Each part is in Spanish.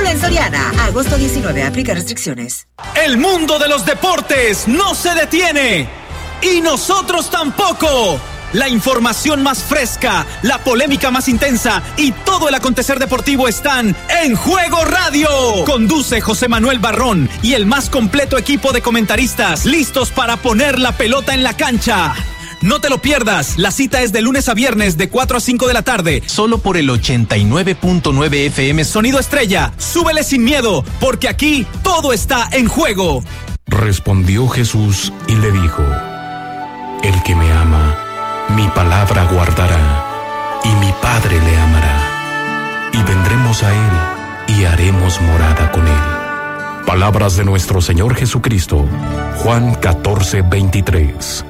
Solo en Soriana. Agosto 19. Aplica restricciones. El mundo de los deportes no se detiene. Y nosotros tampoco. La información más fresca, la polémica más intensa y todo el acontecer deportivo están en Juego Radio. Conduce José Manuel Barrón y el más completo equipo de comentaristas listos para poner la pelota en la cancha. No te lo pierdas, la cita es de lunes a viernes de 4 a 5 de la tarde, solo por el 89.9 FM Sonido Estrella. Súbele sin miedo, porque aquí todo está en juego. Respondió Jesús y le dijo: el que me ama, mi palabra guardará, y mi Padre le amará, y vendremos a él, y haremos morada con él. Palabras de nuestro Señor Jesucristo. Juan 14:23.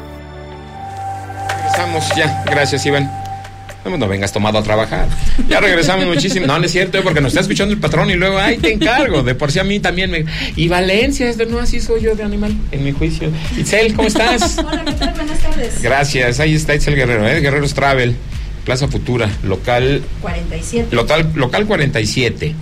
Regresamos ya, gracias Iván. No vengas tomado a trabajar. Ya regresamos muchísimo. No es cierto, porque nos está escuchando el patrón y luego, ay, te encargo. De por sí a mí también me... Y Valencia, no, así soy yo de animal, en mi juicio. Itzel, ¿cómo estás? Hola, ¿qué tal? Buenas tardes. Gracias, ahí está Itzel Guerrero, Guerreros Travel, Plaza Futura, local 47. Local 47,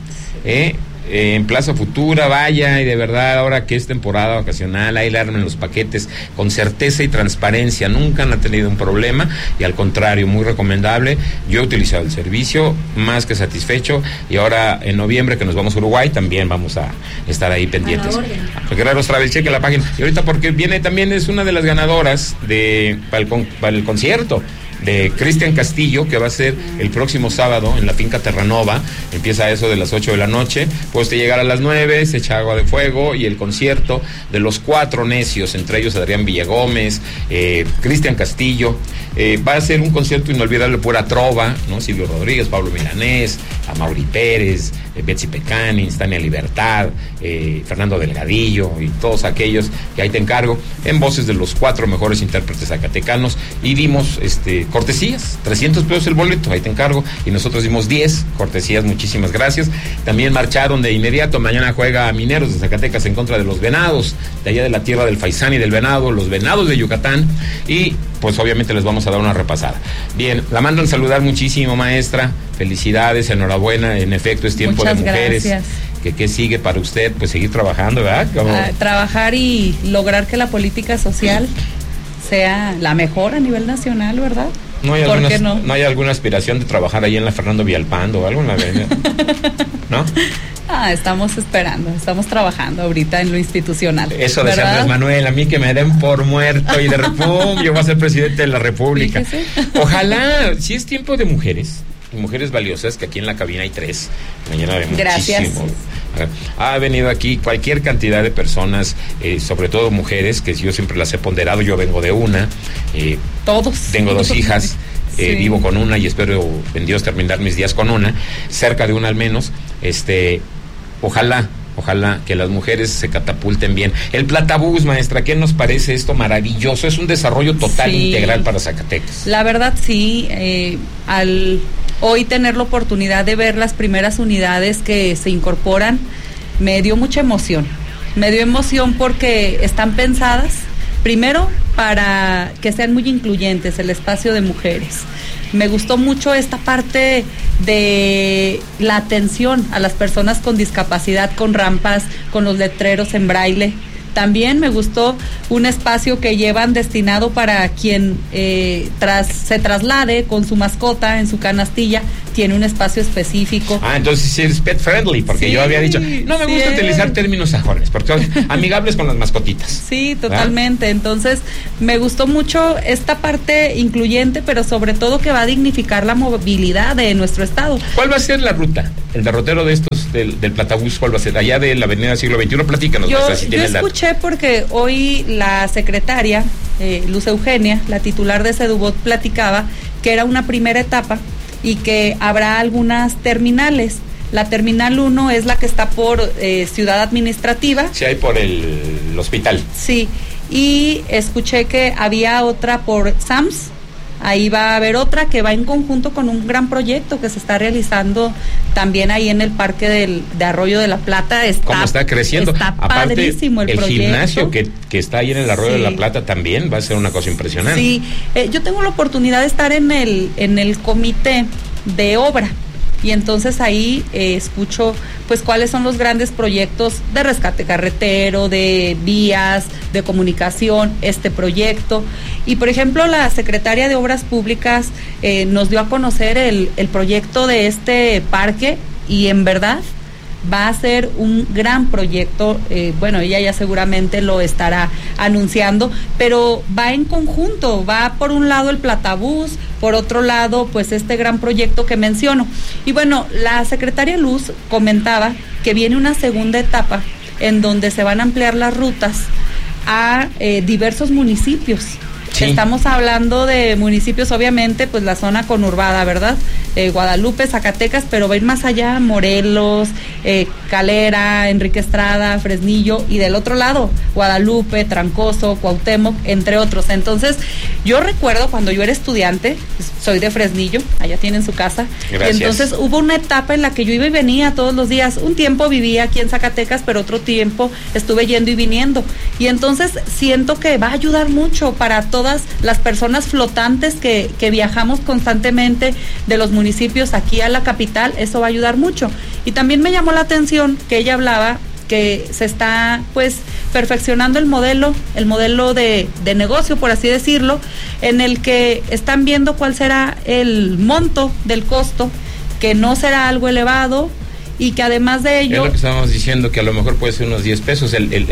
en Plaza Futura, vaya, y de verdad, ahora que es temporada vacacional, ahí le armen los paquetes con certeza y transparencia, nunca han tenido un problema, y al contrario, muy recomendable. Yo he utilizado el servicio, más que satisfecho, y ahora en noviembre que nos vamos a Uruguay, también vamos a estar ahí pendientes. Guerreros Travel, cheque la página, y ahorita porque viene también, es una de las ganadoras para el concierto de Cristian Castillo, que va a ser el próximo sábado en la finca Terranova. Empieza a eso de las 8 de la noche, puede usted llegar a las 9, se echa agua de fuego, y el concierto de los 4 necios, entre ellos Adrián Villagómez, Cristian Castillo, va a ser un concierto inolvidable, pura trova, ¿no? Silvio Rodríguez, Pablo Milanés, Amaury Pérez, Betsy Pecanins, Tania Libertad, Fernando Delgadillo, y todos aquellos que ahí te encargo, en voces de los 4 mejores intérpretes zacatecanos, y dimos cortesías, 300 pesos el boleto, ahí te encargo, y nosotros dimos 10 cortesías, muchísimas gracias. También marcharon de inmediato, mañana juega Mineros de Zacatecas en contra de los Venados, de allá de la tierra del faisán y del venado, los Venados de Yucatán, y pues obviamente les vamos a dar una repasada. Bien, la mandan saludar muchísimo, maestra, felicidades, enhorabuena, en efecto es tiempo Muchas de mujeres. Gracias. ¿Qué sigue para usted? Pues seguir trabajando, ¿verdad? Trabajar y lograr que la política social sea la mejor a nivel nacional, ¿verdad? ¿No hay alguna aspiración de trabajar ahí en la Fernando Villalpando o algo en la avenida? ¿No? Estamos esperando, estamos trabajando ahorita en lo institucional. Eso de Andrés Manuel, a mí que me den por muerto y de república, yo voy a ser presidente de la República. Fíjese. Ojalá, si es tiempo de mujeres valiosas, que aquí en la cabina hay 3, mañana de Gracias. Muchísimo. Ha venido aquí cualquier cantidad de personas, sobre todo mujeres, que yo siempre las he ponderado, yo vengo de una. Todos. Tengo 2 hijas. Sí. Vivo con una y espero en Dios terminar mis días con una, cerca de una al menos. Ojalá que las mujeres se catapulten bien. El Platabús, maestra, ¿qué nos parece esto maravilloso? Es un desarrollo total, integral para Zacatecas. La verdad sí, al hoy tener la oportunidad de ver las primeras unidades que se incorporan, me dio mucha emoción. Me dio emoción porque están pensadas, primero, para que sean muy incluyentes el espacio de mujeres. Me gustó mucho esta parte de la atención a las personas con discapacidad, con rampas, con los letreros en braille. También me gustó un espacio que llevan destinado para quien se traslade con su mascota en su canastilla, tiene un espacio específico. Entonces sí es pet friendly, porque sí, yo había dicho, no me gusta utilizar términos sajones, porque son amigables con las mascotitas. Sí, totalmente. ¿Verdad? Entonces me gustó mucho esta parte incluyente, pero sobre todo que va a dignificar la movilidad de nuestro estado. ¿Cuál va a ser la ruta? El derrotero de estos del Platabús, ¿cuál va a ser? Allá de la avenida Siglo XXI, platícanos. Yo escuché porque hoy la secretaria, Luz Eugenia, la titular de Sedubot, platicaba que era una primera etapa y que habrá algunas terminales. La terminal 1 es la que está por Ciudad Administrativa. Sí, hay por el hospital. Sí, y escuché que había otra por SAMS. Ahí va a haber otra que va en conjunto con un gran proyecto que se está realizando también ahí en el parque de Arroyo de la Plata. ¿Cómo está creciendo? Está aparte, padrísimo el proyecto. Gimnasio que está ahí en el Arroyo de la Plata también va a ser una cosa impresionante. Sí, yo tengo la oportunidad de estar en el comité de obra y entonces ahí escucho pues cuáles son los grandes proyectos de rescate carretero, de vías, de comunicación, este proyecto. Y por ejemplo la secretaria de Obras Públicas nos dio a conocer el proyecto de este parque, y en verdad va a ser un gran proyecto. Bueno, ella ya seguramente lo estará anunciando, pero va en conjunto, va por un lado el Platabús, por otro lado pues este gran proyecto que menciono. Y bueno, la secretaria Luz comentaba que viene una segunda etapa en donde se van a ampliar las rutas a diversos municipios. Sí. Estamos hablando de municipios, obviamente, pues la zona conurbada, ¿verdad? Guadalupe, Zacatecas, pero va a ir más allá, Morelos, Calera, Enrique Estrada, Fresnillo, y del otro lado, Guadalupe, Trancoso, Cuauhtémoc, entre otros. Entonces, yo recuerdo cuando yo era estudiante, soy de Fresnillo, allá tienen su casa. Gracias. Y entonces hubo una etapa en la que yo iba y venía todos los días. Un tiempo vivía aquí en Zacatecas, pero otro tiempo estuve yendo y viniendo. Y entonces siento que va a ayudar mucho para todas las personas flotantes que viajamos constantemente de los municipios aquí a la capital. Eso va a ayudar mucho. Y también me llamó la atención que ella hablaba que se está pues perfeccionando el modelo de negocio, por así decirlo, en el que están viendo cuál será el monto del costo, que no será algo elevado, y que además de ello... Es lo que estábamos diciendo, que a lo mejor puede ser unos 10 pesos.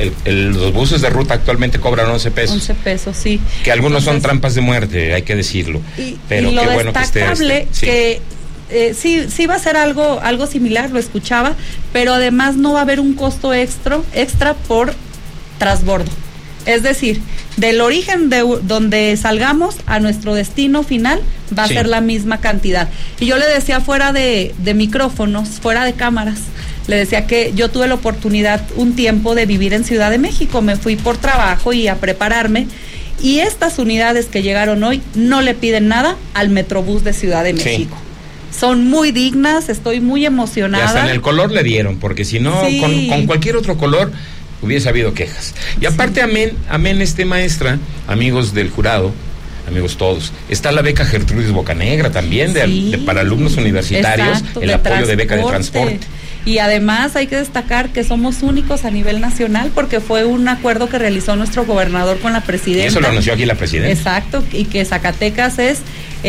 Los buses de ruta actualmente cobran 11 pesos. 11 pesos, sí. Que algunos son trampas de muerte, hay que decirlo. Pero lo qué bueno que esté sí. Que sí va a ser algo similar, lo escuchaba, pero además no va a haber un costo extra por transbordo. Es decir, del origen de donde salgamos a nuestro destino final va a ser la misma cantidad. Y yo le decía fuera de micrófonos, fuera de cámaras, le decía que yo tuve la oportunidad un tiempo de vivir en Ciudad de México. Me fui por trabajo y a prepararme, y estas unidades que llegaron hoy no le piden nada al Metrobús de Ciudad de México. Sí. Son muy dignas, estoy muy emocionada. Y hasta en el color le dieron, porque si no, sí, con cualquier otro color hubiese habido quejas. Y aparte, amén, maestra, amigos del jurado, amigos todos, está la beca Gertrudis Bocanegra también, para alumnos universitarios. Exacto, el apoyo de beca de transporte. Y además hay que destacar que somos únicos a nivel nacional, porque fue un acuerdo que realizó nuestro gobernador con la presidenta. Y eso lo anunció aquí la presidenta. Exacto, y que Zacatecas es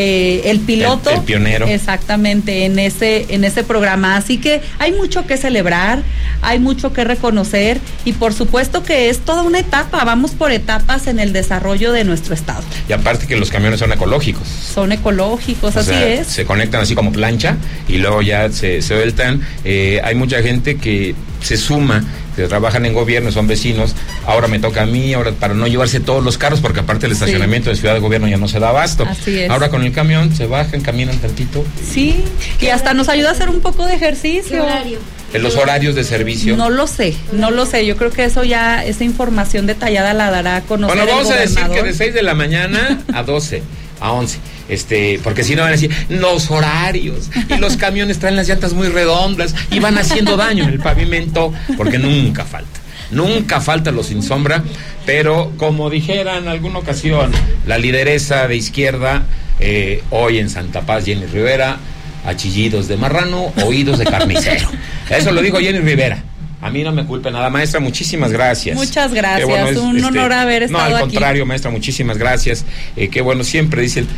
el piloto. El pionero. Exactamente, en ese programa. Así que hay mucho que celebrar, hay mucho que reconocer, y por supuesto que es toda una etapa, vamos por etapas en el desarrollo de nuestro estado. Y aparte que los camiones son ecológicos. Son ecológicos, así es. Se conectan así como plancha y luego ya se sueltan. Hay mucha gente que se suma, que trabajan en gobierno, son vecinos. Ahora me toca a mí, ahora para no llevarse todos los carros, porque aparte el estacionamiento de Ciudad de Gobierno ya no se da abasto. Así es. Ahora con el camión se bajan, caminan tantito. Sí, y hasta nos ayuda a hacer un poco de ejercicio. ¿Qué horario? En los horarios de servicio. No lo sé. Yo creo que esa información detallada la dará a conocer. Bueno, vamos el a decir gobernador. que de 6 de la mañana a 12, a 11. Porque si no van a decir los horarios, y los camiones traen las llantas muy redondas y van haciendo daño en el pavimento, porque nunca falta los sin sombra. Pero como dijera en alguna ocasión la lideresa de izquierda, hoy en Santa Paz, Jenny Rivera, a chillidos de marrano, oídos de carnicero. Eso lo dijo Jenny Rivera. A mí no me culpe nada, maestra, muchísimas gracias. Muchas gracias, bueno, un honor haber estado aquí. No, al contrario, maestra, muchísimas gracias. Qué bueno, siempre dicen,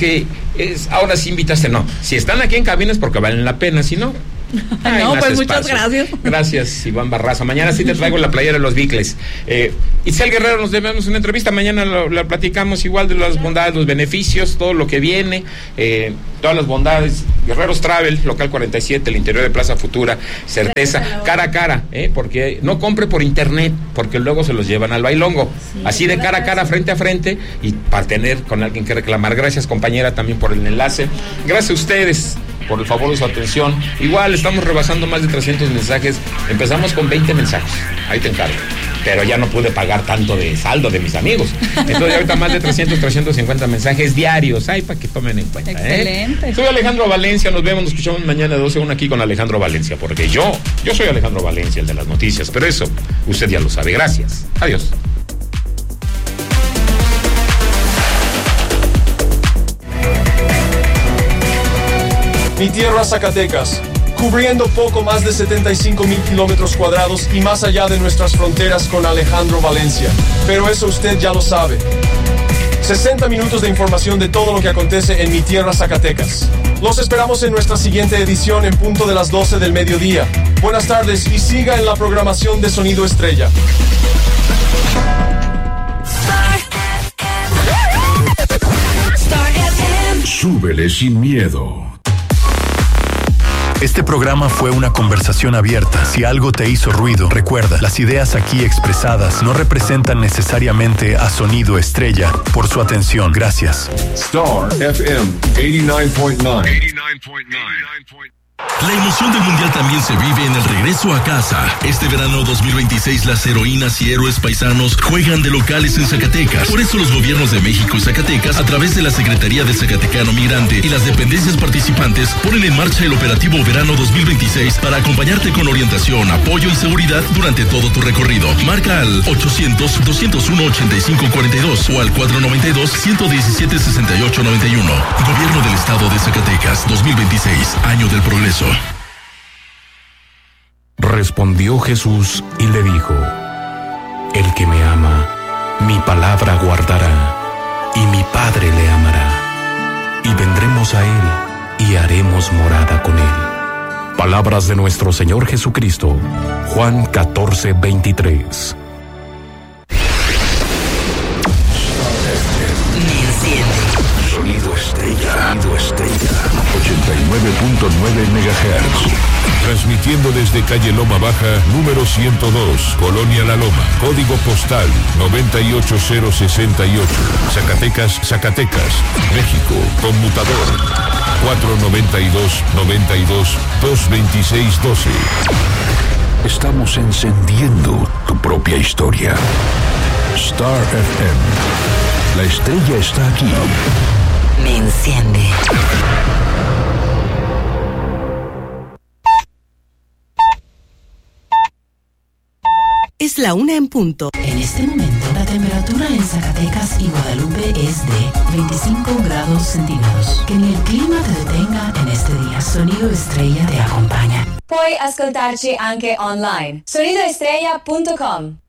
ahora sí invitaste, no. Si están aquí en cabina es porque valen la pena, si no... No, pues muchas gracias. Gracias, Iván Barraza. Mañana sí te traigo la playera de los Bicles. Itzel Guerrero, nos debemos una entrevista. Mañana la platicamos igual de las bondades, los beneficios, todo lo que viene, todas las bondades. Guerreros Travel, local 47, el interior de Plaza Futura, certeza, cara a cara, porque no compre por internet, porque luego se los llevan al bailongo. Sí, así de cara a cara, frente a frente, y para tener con alguien que reclamar. Gracias, compañera, también por el enlace. Gracias a ustedes por el favor de su atención. Igual estamos rebasando más de 300 mensajes. Empezamos con 20 mensajes, ahí te encargo, pero ya no pude pagar tanto de saldo de mis amigos, entonces ahorita más de 350 mensajes diarios, para que tomen en cuenta. Excelente. Soy Alejandro Valencia, nos escuchamos mañana de 12 a 1 aquí con Alejandro Valencia, porque yo soy Alejandro Valencia, el de las noticias, pero eso usted ya lo sabe. Gracias, adiós. Mi tierra Zacatecas, cubriendo poco más de 75,000 kilómetros cuadrados y más allá de nuestras fronteras con Alejandro Valencia. Pero eso usted ya lo sabe. 60 minutos de información de todo lo que acontece en mi tierra Zacatecas. Los esperamos en nuestra siguiente edición en punto de las 12 del mediodía. Buenas tardes y siga en la programación de Sonido Estrella. Súbele sin miedo. Este programa fue una conversación abierta. Si algo te hizo ruido, recuerda, las ideas aquí expresadas no representan necesariamente a Sonido Estrella. Por su atención, gracias. Star FM 89.9. La emoción del Mundial también se vive en el regreso a casa. Este verano 2026 las heroínas y héroes paisanos juegan de locales en Zacatecas. Por eso los gobiernos de México y Zacatecas, a través de la Secretaría del Zacatecano Migrante y las dependencias participantes, ponen en marcha el operativo Verano 2026 para acompañarte con orientación, apoyo y seguridad durante todo tu recorrido. Marca al 800-201-8542 o al 492-117-6891. Gobierno del Estado de Zacatecas 2026, año del progreso. Respondió Jesús y le dijo: El que me ama, mi palabra guardará, y mi Padre le amará, y vendremos a él, y haremos morada con él. Palabras de nuestro Señor Jesucristo. Juan 14:23. Sonido Estrella. Sonido Estrella. 89.9 MHz. Transmitiendo desde calle Loma Baja, número 102, Colonia La Loma. Código postal 98068. Zacatecas, Zacatecas, México. Conmutador 492-92-226-12. Estamos encendiendo tu propia historia. Star FM. La estrella está aquí. Me enciende. Es la 1 en punto. En este momento, la temperatura en Zacatecas y Guadalupe es de 25 grados centígrados. Que ni el clima te detenga en este día. Sonido Estrella te acompaña. Puoi ascoltarci anche online. Sonidoestrella.com